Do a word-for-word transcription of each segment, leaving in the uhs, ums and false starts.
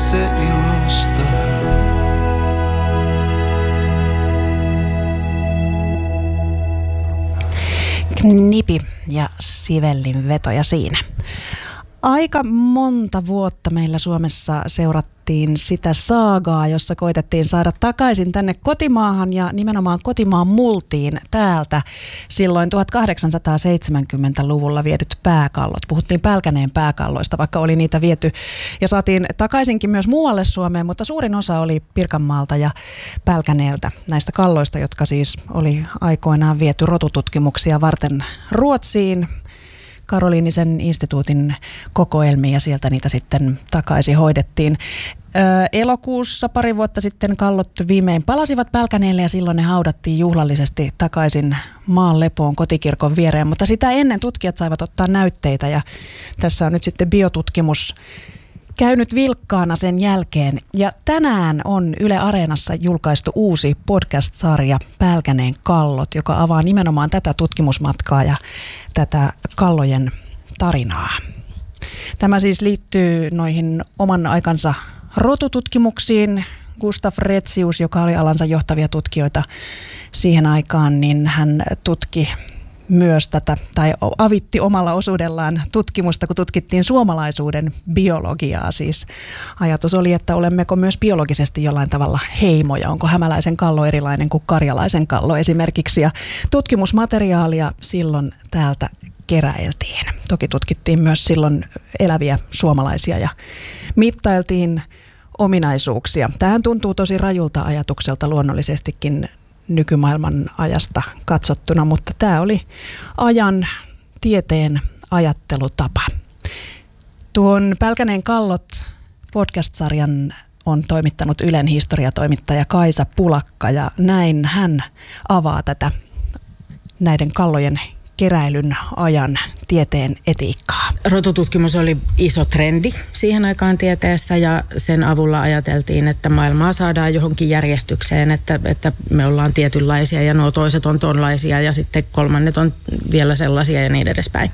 itse ilosta. Knipi ja Sivellin vetoja siinä. Aika monta vuotta meillä Suomessa seurattiin sitä saagaa, jossa koitettiin saada takaisin tänne kotimaahan ja nimenomaan kotimaan multiin täältä silloin tuhatkahdeksansataaseitsemänkymmentäluvulla viedyt pääkallot. Puhuttiin Pälkäneen pääkalloista, vaikka oli niitä viety ja saatiin takaisinkin myös muualle Suomeen, mutta suurin osa oli Pirkanmaalta ja Pälkäneeltä näistä kalloista, jotka siis oli aikoinaan viety rotututkimuksia varten Ruotsiin. Karoliinisen instituutin kokoelmiin ja sieltä niitä sitten takaisin hoidettiin. Ö, elokuussa pari vuotta sitten kallot viimein palasivat Pälkäneelle ja silloin ne haudattiin juhlallisesti takaisin maan lepoon kotikirkon viereen, mutta sitä ennen tutkijat saivat ottaa näytteitä ja tässä on nyt sitten biotutkimus käynyt vilkkaana sen jälkeen. Ja tänään on Yle Areenassa julkaistu uusi podcast-sarja Pälkäneen kallot, joka avaa nimenomaan tätä tutkimusmatkaa ja tätä kallojen tarinaa. Tämä siis liittyy noihin oman aikansa rotututkimuksiin. Gustav Retzius, joka oli alansa johtavia tutkijoita siihen aikaan, niin hän tutki myös tätä, tai avitti omalla osuudellaan tutkimusta, kun tutkittiin suomalaisuuden biologiaa. Siis ajatus oli, että olemmeko myös biologisesti jollain tavalla heimoja. Onko hämäläisen kallo erilainen kuin karjalaisen kallo esimerkiksi. Ja tutkimusmateriaalia silloin täältä keräiltiin. Toki tutkittiin myös silloin eläviä suomalaisia ja mittailtiin ominaisuuksia. Tämähän tuntuu tosi rajulta ajatukselta luonnollisestikin nykymaailman ajasta katsottuna, mutta tämä oli ajan tieteen ajattelutapa. Tuon Pälkäneen kallot podcast-sarjan on toimittanut Ylen historiatoimittaja Kaisa Pulakka ja näin hän avaa tätä näiden kallojen keräilyn ajan tieteen etiikkaa. Rotututkimus oli iso trendi siihen aikaan tieteessä ja sen avulla ajateltiin, että maailmaa saadaan johonkin järjestykseen, että, että me ollaan tietynlaisia ja nuo toiset on tonlaisia ja sitten kolmannet on vielä sellaisia ja niin edespäin.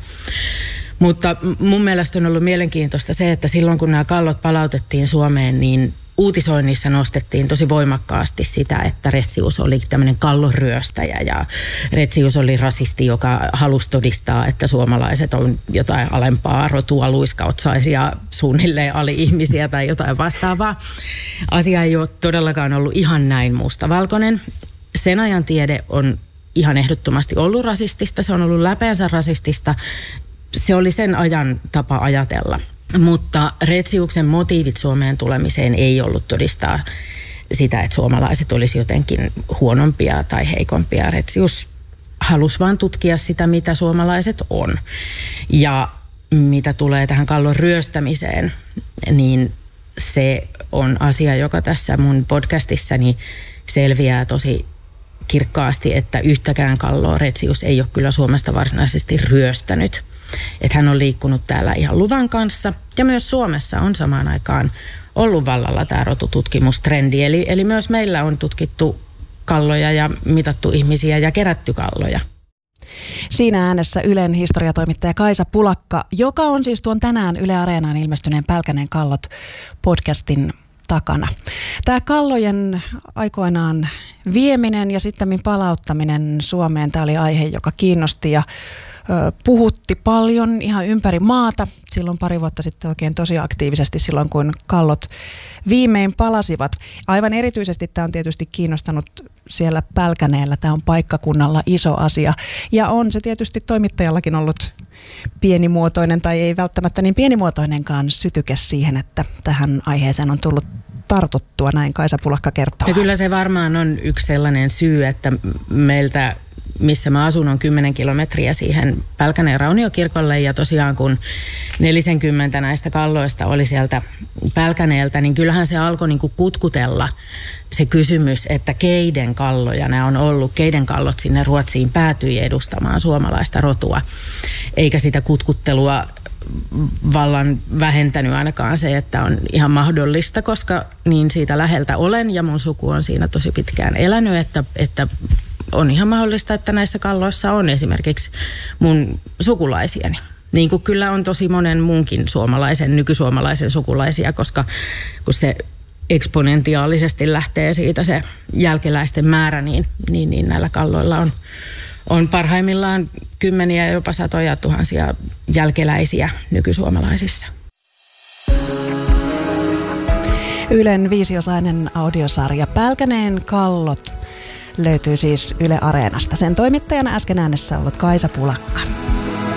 Mutta mun mielestä on ollut mielenkiintoista se, että silloin kun nämä kallot palautettiin Suomeen, niin uutisoinnissa nostettiin tosi voimakkaasti sitä, että Retzius oli tämmöinen kalloryöstäjä ja Retzius oli rasisti, joka halusi todistaa, että suomalaiset on jotain alempaa rotua, luiskautsaisia, suunnilleen ali-ihmisiä tai jotain vastaavaa. Asia ei ole todellakaan ollut ihan näin mustavalkoinen. Sen ajan tiede on ihan ehdottomasti ollut rasistista, se on ollut läpeensä rasistista. Se oli sen ajan tapa ajatella. Mutta Retziuksen motiivit Suomeen tulemiseen ei ollut todistaa sitä, että suomalaiset olisi jotenkin huonompia tai heikompia. Retzius halusi vaan tutkia sitä, mitä suomalaiset on. Ja mitä tulee tähän kallon ryöstämiseen, niin se on asia, joka tässä mun podcastissani selviää tosi kirkkaasti, että yhtäkään kalloa Retzius ei ole kyllä Suomesta varsinaisesti ryöstänyt. Että hän on liikkunut täällä ihan luvan kanssa ja myös Suomessa on samaan aikaan ollut vallalla tämä rotututkimustrendi. Eli, eli myös meillä on tutkittu kalloja ja mitattu ihmisiä ja kerätty kalloja. Siinä äänessä Ylen historiatoimittaja Kaisa Pulakka, joka on siis tuon tänään Yle Areenaan ilmestyneen Pälkäneen kallot podcastin takana. Tämä kallojen aikoinaan vieminen ja sitten palauttaminen Suomeen, tämä oli aihe, joka kiinnosti ja puhutti paljon ihan ympäri maata. Silloin pari vuotta sitten oikein tosi aktiivisesti silloin, kun kallot viimein palasivat. Aivan erityisesti tämä on tietysti kiinnostanut siellä Pälkäneellä. Tämä on paikkakunnalla iso asia. Ja on se tietysti toimittajallakin ollut pienimuotoinen tai ei välttämättä niin pienimuotoinenkaan sytyke siihen, että tähän aiheeseen on tullut tartuttua, näin Kaisa Pulakka kertoo. Ja kyllä se varmaan on yksi sellainen syy, että meiltä, missä mä asun, on kymmenen kilometriä siihen Pälkäneen rauniokirkolle ja tosiaan kun nelisenkymmentä näistä kalloista oli sieltä Pälkäneeltä, niin kyllähän se alkoi niin kuin kutkutella se kysymys, että keiden kalloja nämä on ollut, keiden kallot sinne Ruotsiin päätyi edustamaan suomalaista rotua, eikä sitä kutkuttelua vallan vähentänyt ainakaan se, että on ihan mahdollista, koska niin siitä läheltä olen ja mun suku on siinä tosi pitkään elänyt, että, että on ihan mahdollista, että näissä kalloissa on esimerkiksi mun sukulaisiani. Niin kuin kyllä on tosi monen muunkin suomalaisen, nykysuomalaisen sukulaisia, koska kun se eksponentiaalisesti lähtee siitä se jälkeläisten määrä, niin, niin, niin näillä kalloilla on, on parhaimmillaan kymmeniä, jopa satoja tuhansia jälkeläisiä nykysuomalaisissa. Ylen viisiosainen audiosarja Pälkäneen kallot löytyy siis Yle Areenasta. Sen toimittajana äsken äänessä ollut Kaisa Pulakka.